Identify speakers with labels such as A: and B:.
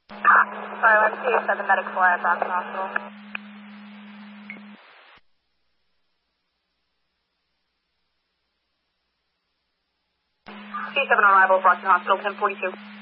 A: Sorry, let's see. 7 medic 4 at Boston Hospital. C7 arrival, Boston Hospital, 1042.